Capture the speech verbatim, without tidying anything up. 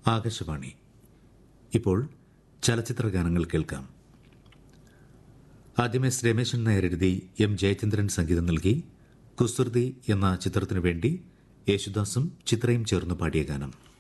ആകാശവാണി. ഇപ്പോൾ ചലച്ചിത്ര ഗാനങ്ങൾ കേൾക്കാം. ആദ്യം എസ് രമേശൻ നായർ എഴുതി എം ജയചന്ദ്രൻ സംഗീതം നൽകി കുസൃതി എന്ന ചിത്രത്തിനു വേണ്ടി യേശുദാസും ചിത്രയും ചേർന്ന് പാടിയ ഗാനം.